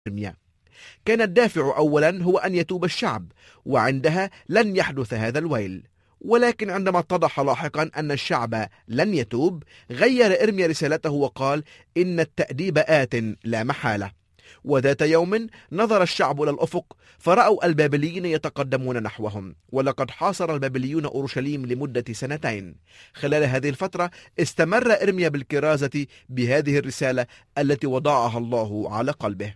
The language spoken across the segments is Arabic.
إرميا. كان الدافع أولا هو أن يتوب الشعب، وعندها لن يحدث هذا الويل. ولكن عندما اتضح لاحقا أن الشعب لن يتوب، غير إرميا رسالته وقال إن التأديب آت لا محالة. وذات يوم نظر الشعب إلى الأفق فرأوا البابليين يتقدمون نحوهم، ولقد حاصر البابليون أورشليم لمدة 2 خلال هذه الفترة استمر إرميا بالكرازة بهذه الرسالة التي وضعها الله على قلبه.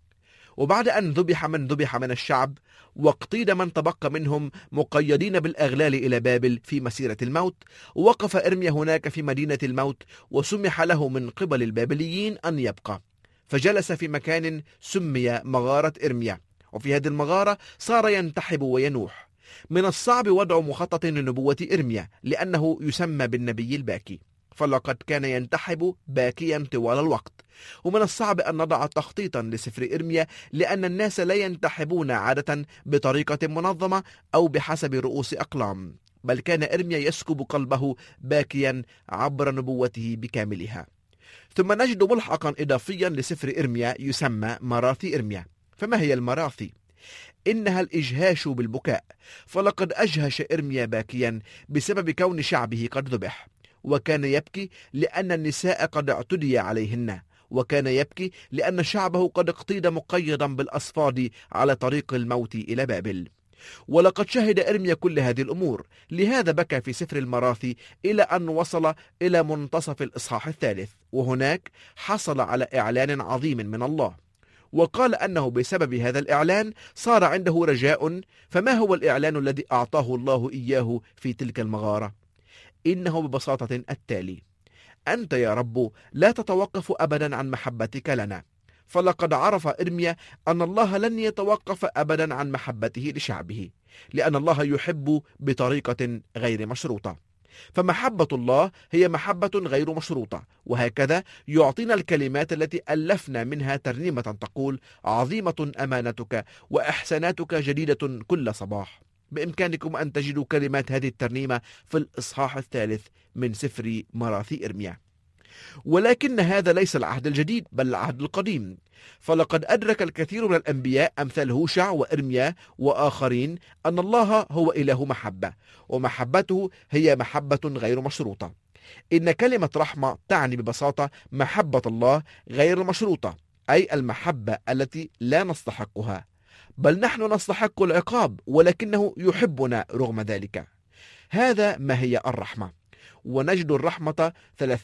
وبعد أن ذبح من الشعب واقتيد من تبقى منهم مقيدين بالأغلال إلى بابل في مسيرة الموت، وقف إرميا هناك في مدينة الموت، وسمح له من قبل البابليين أن يبقى، فجلس في مكان سمي مغارة إرميا. وفي هذه المغارة صار ينتحب وينوح. من الصعب وضع مخطط لنبوة إرميا لأنه يسمى بالنبي الباكي، فلقد كان ينتحب باكيا طوال الوقت. ومن الصعب أن نضع تخطيطا لسفر إرميا لأن الناس لا ينتحبون عادة بطريقة منظمة أو بحسب رؤوس أقلام، بل كان إرميا يسكب قلبه باكيا عبر نبوته بكاملها. ثم نجد ملحقا إضافيا لسفر إرميا يسمى مراثي إرميا. فما هي المراثي؟ إنها الإجهاش بالبكاء، فلقد أجهش إرميا باكيا بسبب كون شعبه قد ذبح، وكان يبكي لأن النساء قد اعتدي عليهن، وكان يبكي لأن شعبه قد اقتيد مقيدا بالأصفاد على طريق الموت إلى بابل. ولقد شهد إرميا كل هذه الأمور، لهذا بكى في سفر المراثي إلى أن وصل إلى منتصف الإصحاح 3، وهناك حصل على إعلان عظيم من الله، وقال أنه بسبب هذا الإعلان صار عنده رجاء. فما هو الإعلان الذي أعطاه الله إياه في تلك المغارة؟ إنه ببساطة التالي: أنت يا رب لا تتوقف أبدا عن محبتك لنا. فلقد عرف إرميا أن الله لن يتوقف أبدا عن محبته لشعبه، لأن الله يحب بطريقة غير مشروطة. فمحبة الله هي محبة غير مشروطة، وهكذا يعطينا الكلمات التي ألفنا منها ترنيمة تقول: عظيمة أمانتك وإحساناتك جديدة كل صباح. بإمكانكم أن تجدوا كلمات هذه الترنيمة في الإصحاح 3 من سفر مراثي إرميا. ولكن هذا ليس العهد الجديد بل العهد القديم، فلقد أدرك الكثير من الأنبياء أمثال هوشع وإرميا وآخرين أن الله هو إله محبة، ومحبته هي محبة غير مشروطة. إن كلمة رحمة تعني ببساطة محبة الله غير المشروطة، أي المحبة التي لا نستحقها، بل نحن نستحق العقاب ولكنه يحبنا رغم ذلك. هذا ما هي الرحمة. ونجد الرحمة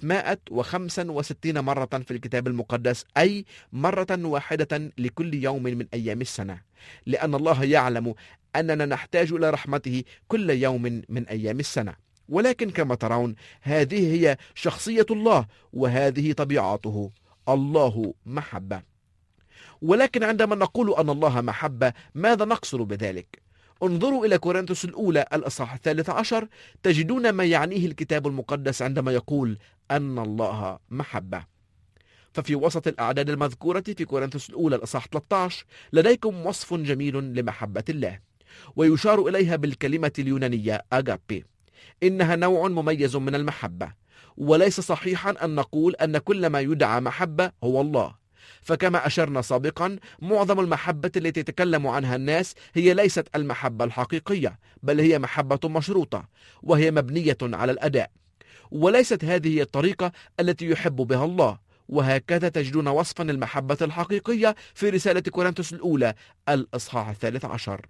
365 مرة في الكتاب المقدس، أي مرة واحدة لكل يوم من أيام السنة، لأن الله يعلم أننا نحتاج إلى رحمته كل يوم من أيام السنة. ولكن كما ترون هذه هي شخصية الله وهذه طبيعته، الله محبة. ولكن عندما نقول أن الله محبة ماذا نقصد بذلك؟ انظروا إلى كورنثوس الأولى الإصحاح 13 تجدون ما يعنيه الكتاب المقدس عندما يقول أن الله محبة. ففي وسط الأعداد المذكورة في كورنثوس الأولى الإصحاح 13 لديكم وصف جميل لمحبة الله، ويشار إليها بالكلمة اليونانية أغابي. إنها نوع مميز من المحبة، وليس صحيحا أن نقول أن كل ما يدعى محبة هو الله. فكما أشرنا سابقا، معظم المحبة التي يتكلم عنها الناس هي ليست المحبة الحقيقية، بل هي محبة مشروطة، وهي مبنية على الأداء، وليست هذه هي الطريقة التي يحب بها الله. وهكذا تجدون وصفا للمحبة الحقيقية في رسالة كورنثوس الأولى الإصحاح 13.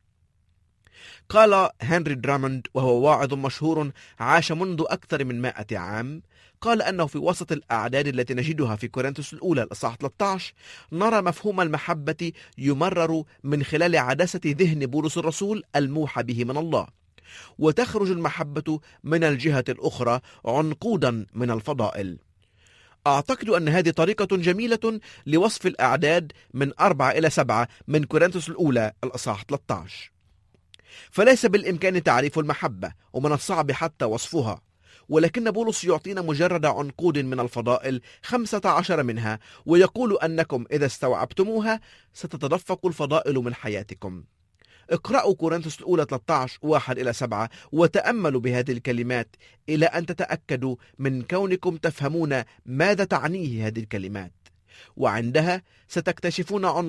قال هنري دراموند، وهو واعظ مشهور عاش منذ أكثر من 100 عام، قال أنه في وسط الأعداد التي نجدها في كورنثوس الأولى الإصحاح 13 نرى مفهوم المحبة يمرر من خلال عدسة ذهن بولس الرسول الموحى به من الله، وتخرج المحبة من الجهة الأخرى عنقودا من الفضائل. أعتقد أن هذه طريقة جميلة لوصف الأعداد من 4 إلى 7 من كورنثوس الأولى الإصحاح 13. فليس بالإمكان تعريف المحبة، ومن الصعب حتى وصفها، ولكن بولس يعطينا مجرد عنقود من الفضائل 15 منها، ويقول أنكم إذا استوعبتموها ستتدفق الفضائل من حياتكم. اقرأوا كورنثوس الأولى 13 1 إلى 7 وتأملوا بهذه الكلمات إلى أن تتأكدوا من كونكم تفهمون ماذا تعنيه هذه الكلمات. وعندها ستكتشفون